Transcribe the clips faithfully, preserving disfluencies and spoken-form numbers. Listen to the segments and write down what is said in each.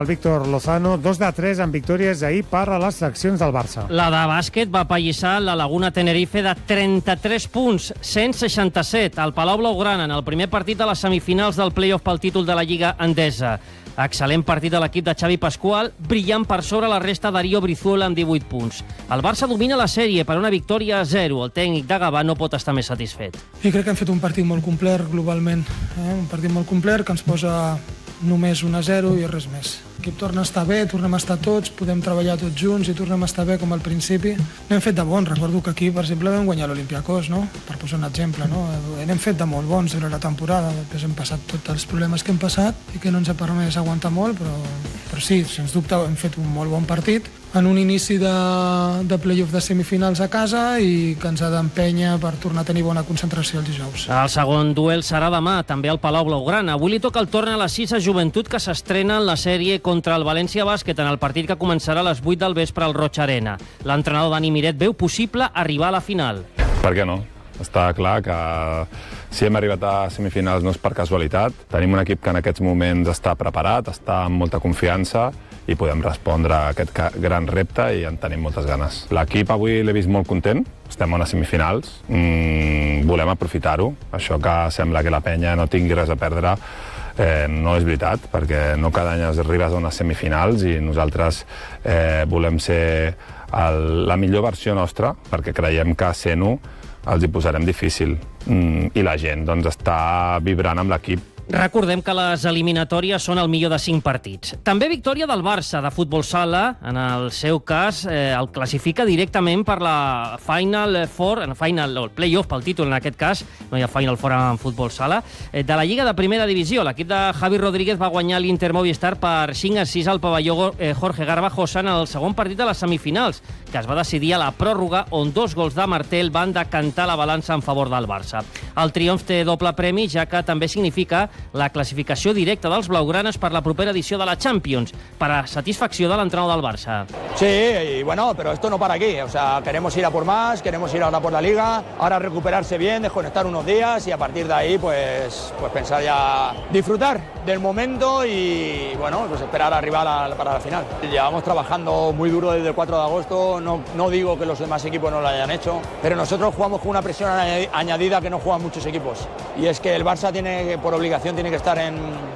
El Víctor Lozano, dos de tres en victòries ahir per a les seccions del Barça. La de bàsquet va apallissar la Laguna Tenerife de trenta-tres punts, cent seixanta-set, al Palau Blaugrana, en el primer partit de les semifinals del play-off pel títol de la Lliga Endesa. Excel·lent partit de l'equip de Xavi Pascual, brillant per sobre la resta d'Ario Brizuela amb divuit punts. El Barça domina la sèrie per una victòria a zero. El tècnic de Gavà no pot estar més satisfet. I crec que hem fet un partit molt complet globalment, eh? un partit molt complet que ens posa només un a zero i res més. L'equip torna a estar bé, tornem a estar tots, podem treballar tots junts i tornem a estar bé com al principi. N'hem fet de bons, recordo que aquí, per exemple, vam guanyar l'Olympiacos, no? Per posar un exemple, no? N'hem fet de molt bons durant la temporada, després hem passat tots els problemes que hem passat i que no ens ha permès aguantar molt, però, però sí, sens dubte hem fet un molt bon partit en un inici de, de play-off de semifinals a casa i que ens ha d'empènyer per tornar a tenir bona concentració els dijous. El segon duel serà demà, també al Palau Blaugrana. Avui li toca el torn a les sis a Joventut, que s'estrena en la sèrie contra el València Bàsquet en el partit que començarà a les vuit del vespre al Roig Arena. L'entrenador Dani Miret veu possible arribar a la final. Per què no? Està clar que si hem arribat a semifinals no és per casualitat. Tenim un equip que en aquests moments està preparat, està amb molta confiança i podem respondre a aquest gran repte i en tenim moltes ganes. L'equip avui l'he vist molt content, estem a les semifinals, mm, volem aprofitar-ho. Això que sembla que la penya no tingui res a perdre eh, no és veritat, perquè no cada any arribes a unes semifinals i nosaltres eh, volem ser el, la millor versió nostra, perquè creiem que sent-ho els hi posarem difícil. Mm, I la gent doncs, està vibrant amb l'equip. Recordem que les eliminatòries són el millor de cinc partits. També victòria del Barça de futbol sala. En el seu cas, eh, el classifica directament per la Final Four, en Final, o el play-off pel títol en aquest cas, no hi ha Final Four en futbol sala, eh, de la Lliga de Primera Divisió. L'equip de Javi Rodríguez va guanyar l'Inter Movistar per cinc a sis al pavelló eh, Jorge Garbajosa en el segon partit de les semifinals, que es va decidir a la pròrroga, on dos gols de Martel van decantar la balança en favor del Barça. El triomf té doble premi, ja que també significa la clasificació directa dels blaugranes per la propera edició de la Champions, per a satisfacció de l'entrenador del Barça. Sí, y bueno, pero esto no para aquí. O sea, queremos ir a por más, queremos ir ahora por la Liga, ahora recuperarse bien, desconectar unos días y a partir de ahí, pues, pues pensar ya, disfrutar del momento y, bueno, pues esperar al rival a, para la final. Llevamos trabajando muy duro desde el cuatro de agosto, no, no digo que los demás equipos no lo hayan hecho, pero nosotros jugamos con una presión añadida que no juegan muchos equipos. Y es que el Barça tiene, por obligación, tiene que estar en,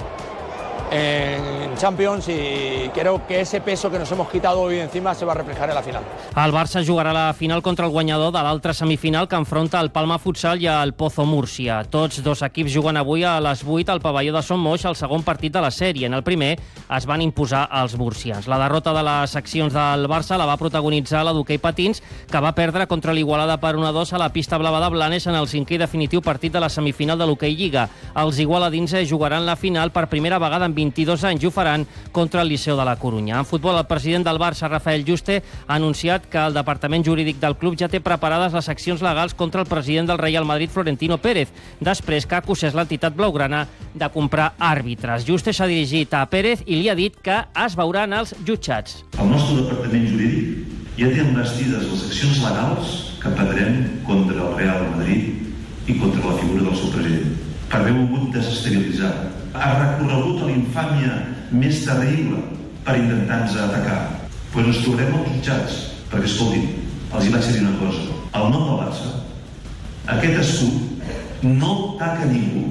en Champions y creo que ese peso que nos hemos quitado hoy encima se va a reflejar en la final. El Barça jugarà la final contra el guanyador de l'altra semifinal que enfronta el Palma Futsal i el Pozo Múrcia. Tots dos equips juguen avui a les vuit al pavelló de Son Moix el segon partit de la sèrie. En el primer es van imposar els murcians. La derrota de les seccions del Barça la va protagonitzar la d'hoquei patins, que va perdre contra l'Igualada per un a dos a la pista blava de Blanes en el cinquè i definitiu partit de la semifinal de l'hoquei Lliga. Els igualadins jugaran la final per primera vegada en vint-i-dos anys i ho faran contra el Liceu de la Corunya. En futbol, el president del Barça, Rafael Juste, ha anunciat que el departament jurídic del club ja té preparades les accions legals contra el president del Real Madrid, Florentino Pérez, després que acusés l'entitat blaugrana de comprar àrbitres. Juste s'ha dirigit a Pérez i li ha dit que es veuran els jutjats. El nostre departament jurídic ja té envestides les accions legals que prendrem contra el Real Madrid i contra la figura del seu president, per haver volgut desestabilitzar. Ha recorregut a l'infàmia més terrible per intentar-nos atacar. Pues ens trobarem els jutjats, perquè, escolti, els hi vaig dir una cosa. El nom del Barça, aquest escut, no taca ningú,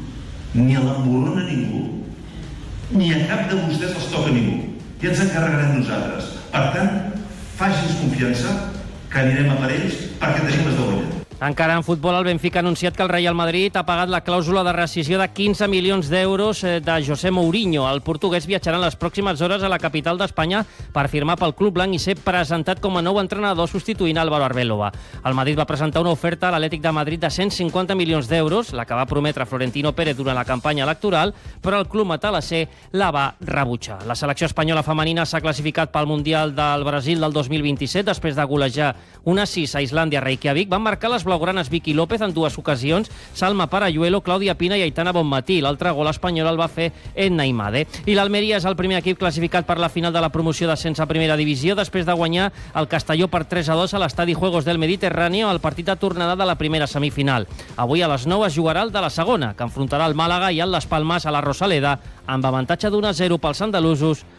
ni l'emborrona ningú, ni a cap de vostès els toca ningú. Ja ens encarregarem nosaltres. Per tant, faci'ns confiança que anirem a per ells perquè tenim les de guanyar. Encara en futbol, el Benfica ha anunciat que el Real Madrid ha pagat la clàusula de rescissió de quinze milions d'euros de José Mourinho. El portuguès viatjarà en les pròximes hores a la capital d'Espanya per firmar pel club blanc i ser presentat com a nou entrenador substituint Álvaro Arbeloa. El Madrid va presentar una oferta a l'Atlètic de Madrid de cent cinquanta milions d'euros, la que va prometre Florentino Pérez durant la campanya electoral, però el club matalasser la va rebutjar. La selecció espanyola femenina s'ha classificat pel Mundial del Brasil del dos mil vint-i-set després de golejar una sis a Islàndia a Reykjavik. Van marcar les blaugranes Vicky López en dues ocasions, Salma Parayuelo, Clàudia Pina i Aitana Bonmatí. L'altre gol espanyol el va fer Edna Imade. I l'Almeria és el primer equip classificat per la final de la promoció d'ascens a primera divisió després de guanyar el Castelló per tres a dos a l'estadi Juegos del Mediterráneo al partit de tornada de la primera semifinal. Avui a les nou es jugarà el de la segona, que enfrontarà el Màlaga i el Las Palmas a la Rosaleda amb avantatge d'un a zero pels andalusos